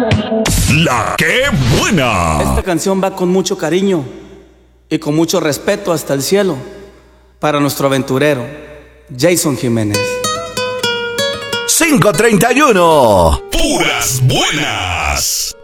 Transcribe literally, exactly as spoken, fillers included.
La que buena. Esta canción va con mucho cariño y con mucho respeto hasta el cielo para nuestro aventurero Jason Jiménez. cinco treinta y uno. Puras buenas.